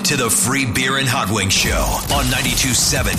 to the Free Beer and Hot Wings Show on 92.7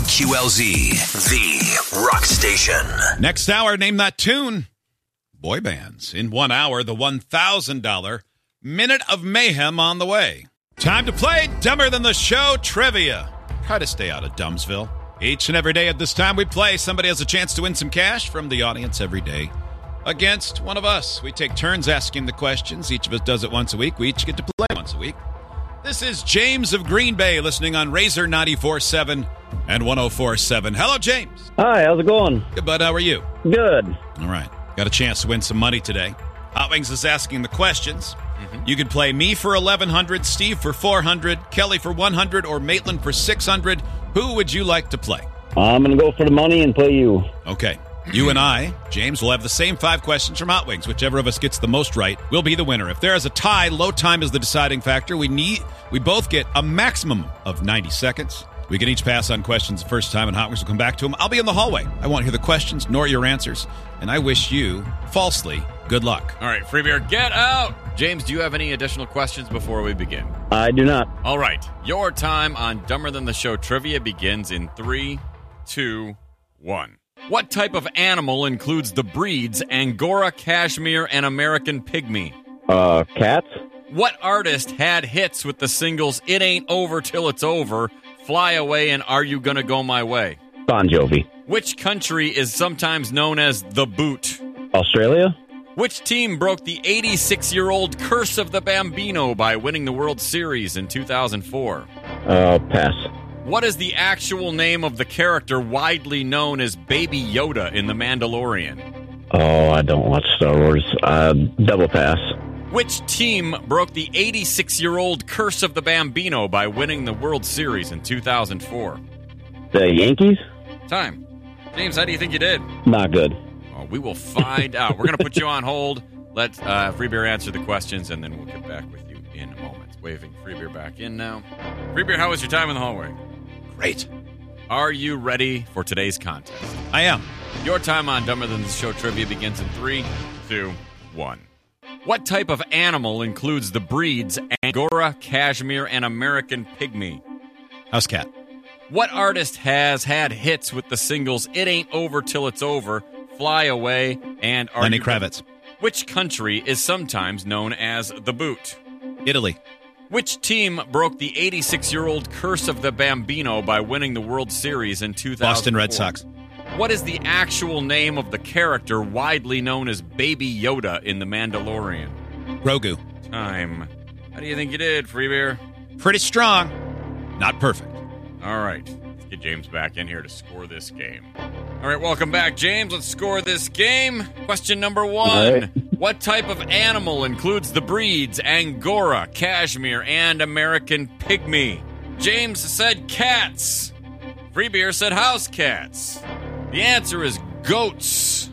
WQLZ, the rock station. Next hour, name that tune. Boy bands. In 1 hour, the $1,000 Minute of Mayhem on the way. Time to play Dumber Than the Show trivia. Try to stay out of Dumbsville. Each and every day at this time we play, somebody has a chance to win some cash from the audience every day against one of us. We take turns asking the questions. Each of us does it once a week. We each get to play once a week. This is James of Green Bay listening on Razor 94.7 and 104.7. Hello, James. Hi, how's it going? Good, bud. How are you? Good. All right. Got a chance to win some money today. Hot Wings is asking the questions. You could play me for $1,100, Steve for $400, Kelly for $100, or Maitland for $600. Who would you like to play? I'm going to go for the money and play you. Okay. You and I, James, will have the same 5 questions from Hot Wings. Whichever of us gets the most right will be the winner. If there is a tie, low time is the deciding factor. We both get a maximum of 90 seconds. We can each pass on questions the first time, and Hot Wings will come back to them. I'll be in the hallway. I won't hear the questions nor your answers. And I wish you, falsely, good luck. All right, Free Beer, get out! James, do you have any additional questions before we begin? I do not. All right, your time on Dumber Than the Show trivia begins in 3, 2, 1. What type of animal includes the breeds Angora, Cashmere, and American Pygmy? Cats? What artist had hits with the singles It Ain't Over Till It's Over, Fly Away, and Are You Gonna Go My Way? Bon Jovi. Which country is sometimes known as the Boot? Australia? Which team broke the 86-year-old curse of the Bambino by winning the World Series in 2004? Pass. What is the actual name of the character widely known as Baby Yoda in The Mandalorian? Oh, I don't watch Star Wars. Double pass. Which team broke the 86-year-old curse of the Bambino by winning the World Series in 2004? The Yankees? Time. James, how do you think you did? Not good. Oh, we will find out. We're going to put you on hold. Let Free Beer answer the questions, and then we'll get back with you in a moment. Waving Free Beer back in now. Free Beer, how was your time in the hallway? Great. Are you ready for today's contest? I am. Your time on Dumber Than the Show trivia begins in 3, 2, 1. What type of animal includes the breeds Angora, Cashmere, and American Pygmy? House cat. What artist has had hits with the singles It Ain't Over Till It's Over, Fly Away, and Are Lenny You Kravitz. Which country is sometimes known as the Boot? Italy. Which team broke the 86-year-old curse of the Bambino by winning the World Series in 2004? Boston Red Sox. What is the actual name of the character widely known as Baby Yoda in The Mandalorian? Grogu. Time. How do you think you did, Free Beer? Pretty strong. Not perfect. All right. Let's get James back in here to score this game. All right, welcome back, James. Let's score this game. Question number 1. Right. What type of animal includes the breeds Angora, Cashmere, and American Pygmy? James said cats. Free Beer said house cats. The answer is goats.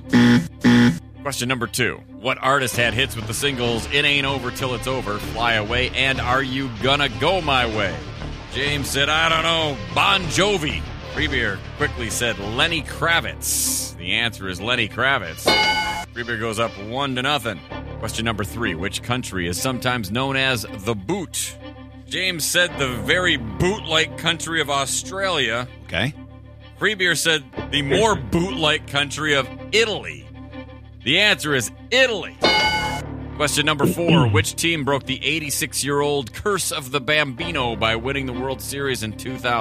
Question number 2. What artist had hits with the singles It Ain't Over Till It's Over, Fly Away, and Are You Gonna Go My Way? James said, I don't know, Bon Jovi. Free Beer quickly said Lenny Kravitz. The answer is Lenny Kravitz. Free Beer goes up 1-0. Question number 3. Which country is sometimes known as the Boot? James said the very boot-like country of Australia. Okay. Free Beer said the more boot-like country of Italy. The answer is Italy. Question number 4. Which team broke the 86-year-old curse of the Bambino by winning the World Series in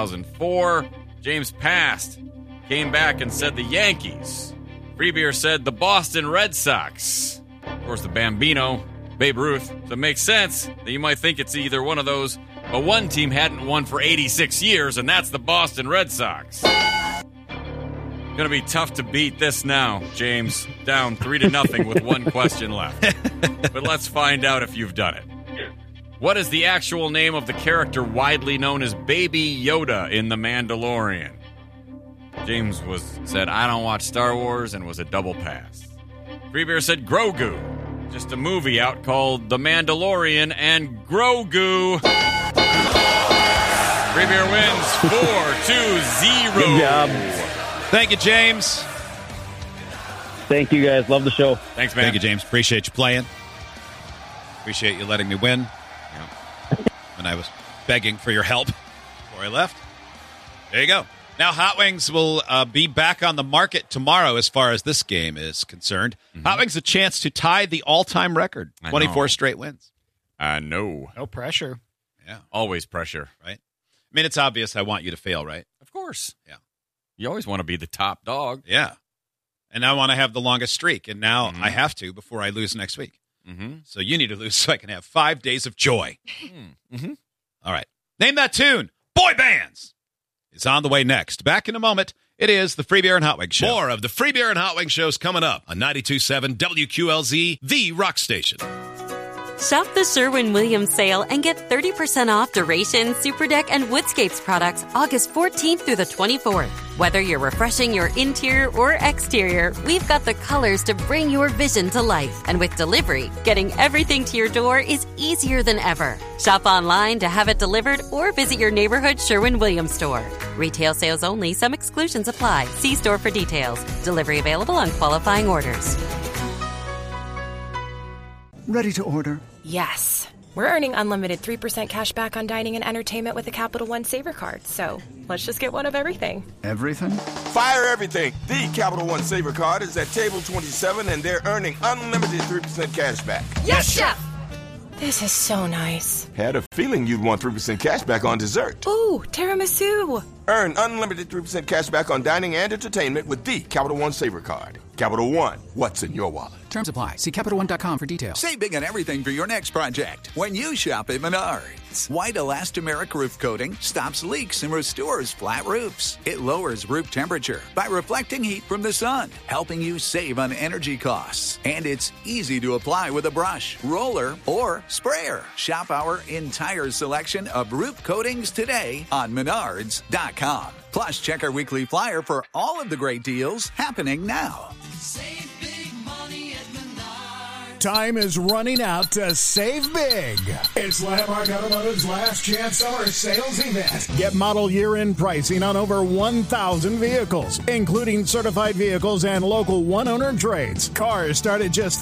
2004? James passed, came back and said the Yankees. Free Beer said the Boston Red Sox. Of course, the Bambino, Babe Ruth. So it makes sense that you might think it's either one of those, but one team hadn't won for 86 years, and that's the Boston Red Sox. Gonna be tough to beat this now, James. Down 3-0 with one question left. But let's find out if you've done it. What is the actual name of the character widely known as Baby Yoda in The Mandalorian? James said, I don't watch Star Wars, and was a double pass. Free Beer said Grogu. Just a movie out called The Mandalorian and Grogu. Free Beer wins 4-0. Good job. Thank you, James. Thank you, guys. Love the show. Thanks, man. Thank you, James. Appreciate you playing. Appreciate you letting me win. When I was begging for your help before I left. There you go. Now, Hot Wings will be back on the market tomorrow as far as this game is concerned. Mm-hmm. Hot Wings a chance to tie the all-time record, 24 straight wins. I know. No pressure. Yeah. Always pressure. Right? I mean, it's obvious I want you to fail, right? Of course. Yeah. You always want to be the top dog. Yeah. And I want to have the longest streak, and now I have to before I lose next week. Mm-hmm. So you need to lose so I can have 5 days of joy. Mm-hmm. All right. Name that tune. Boy Bands is on the way next. Back in a moment. It is the Free Beer and Hot Wings Show. More of the Free Beer and Hot Wings shows coming up on 92.7 WQLZ, the rock station. Shop the Sherwin-Williams sale and get 30% off Duration, Superdeck, and Woodscapes products August 14th through the 24th. Whether you're refreshing your interior or exterior, we've got the colors to bring your vision to life. And with delivery, getting everything to your door is easier than ever. Shop online to have it delivered or visit your neighborhood Sherwin-Williams store. Retail sales only. Some exclusions apply. See store for details. Delivery available on qualifying orders. Ready to order? Yes. We're earning unlimited 3% cash back on dining and entertainment with a Capital One Saver card. So let's just get one of everything. Everything? Fire everything. The Capital One Saver card is at table 27 and they're earning unlimited 3% cash back. Yes, Chef! This is so nice. Had a feeling you'd want 3% cash back on dessert. Ooh, tiramisu. Earn unlimited 3% cash back on dining and entertainment with the Capital One Saver card. Capital One, what's in your wallet? Terms apply. See CapitalOne.com for details. Save big on everything for your next project when you shop at Menards. White elastomeric roof coating stops leaks and restores flat roofs. It lowers roof temperature by reflecting heat from the sun, helping you save on energy costs. And it's easy to apply with a brush, roller, or sprayer. Shop our entire selection of roof coatings today on Menards.com. Plus, check our weekly flyer for all of the great deals happening now. Save big money at Menards. Time is running out to save big. It's Landmark Automotive's last chance summer sales event. Get model year-end pricing on over 1,000 vehicles, including certified vehicles and local one-owner trades. Cars start at just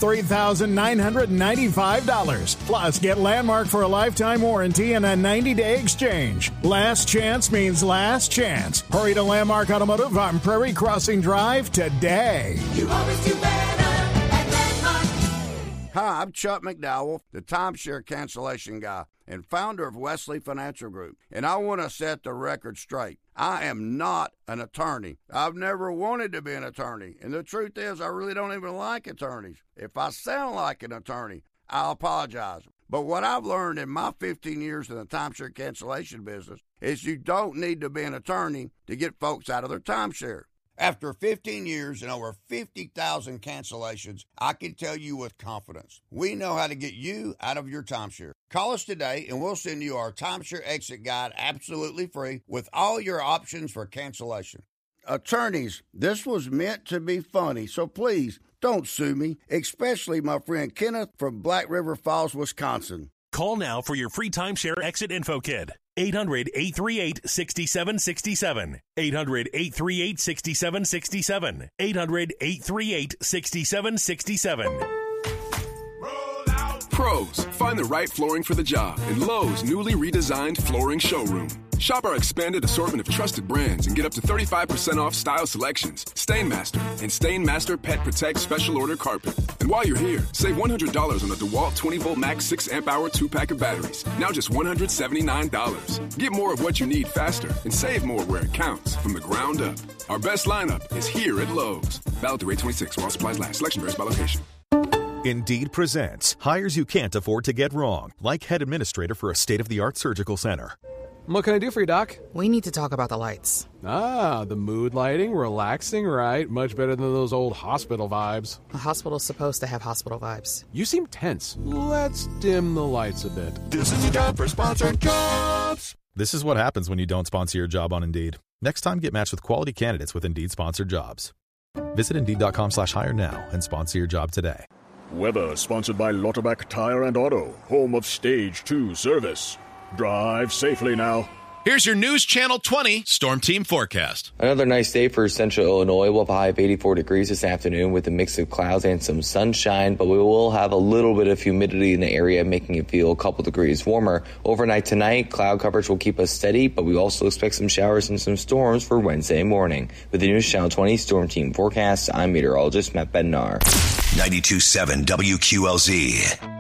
$3,995. Plus, get Landmark for a lifetime warranty and a 90-day exchange. Last chance means last chance. Hurry to Landmark Automotive on Prairie Crossing Drive today. You always do better at Landmark. Hi, I'm Chuck McDowell, the timeshare cancellation guy and founder of Wesley Financial Group, and I want to set the record straight. I am not an attorney. I've never wanted to be an attorney, and the truth is I really don't even like attorneys. If I sound like an attorney, I'll apologize. But what I've learned in my 15 years in the timeshare cancellation business is you don't need to be an attorney to get folks out of their timeshare. After 15 years and over 50,000 cancellations, I can tell you with confidence, we know how to get you out of your timeshare. Call us today and we'll send you our timeshare exit guide absolutely free with all your options for cancellation. Attorneys, this was meant to be funny, so please don't sue me, especially my friend Kenneth from Black River Falls, Wisconsin. Call now for your free timeshare exit info kit. 800-838-6767. 800-838-6767. 800-838-6767. Pros, find the right flooring for the job in Lowe's newly redesigned flooring showroom. Shop our expanded assortment of trusted brands and get up to 35% off style selections, Stainmaster, and Stainmaster Pet Protect Special Order Carpet. And while you're here, save $100 on the DeWalt 20-volt max 6-amp-hour 2-pack of batteries. Now just $179. Get more of what you need faster and save more where it counts from the ground up. Our best lineup is here at Lowe's. Valid through 8/26 while supplies last. Selection varies by location. Indeed presents hires you can't afford to get wrong, like head administrator for a state-of-the-art surgical center. What can I do for you, Doc? We need to talk about the lights. Ah, the mood lighting, relaxing, right? Much better than those old hospital vibes. A hospital's supposed to have hospital vibes. You seem tense. Let's dim the lights a bit. This is your job for sponsored jobs. This is what happens when you don't sponsor your job on Indeed. Next time, get matched with quality candidates with Indeed-sponsored jobs. Visit Indeed.com/hire now and sponsor your job today. Weather sponsored by Lauterbach Tire and Auto, home of Stage 2 service. Drive safely now. Here's your News Channel 20 Storm Team forecast. Another nice day for central Illinois. We'll have a high of 84 degrees this afternoon with a mix of clouds and some sunshine, but we will have a little bit of humidity in the area, making it feel a couple degrees warmer. Overnight tonight, cloud coverage will keep us steady, but we also expect some showers and some storms for Wednesday morning. With the News Channel 20 Storm Team forecast, I'm meteorologist Matt Bednar. 92.7 WQLZ.